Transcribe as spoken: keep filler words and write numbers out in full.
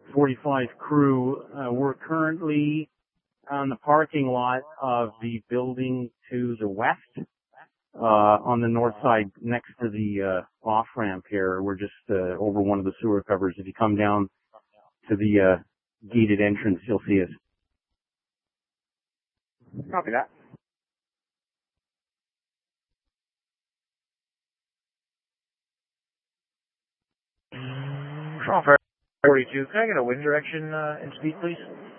forty-five crew. Uh, we're currently on the parking lot of the building to the west, uh, on the north side next to the uh, off-ramp here. We're just uh, over one of the sewer covers. If you come down to the uh, gated entrance, you'll see us. Copy that. Sean forty-two, can I get a wind direction uh, and speed, please?